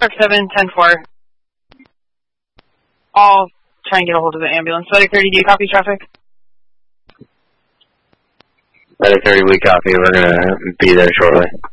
Park 7, 10-4. I'll try and get a hold of the ambulance. Medic 30, do you copy traffic? Medic 30, we copy. We're going to be there shortly.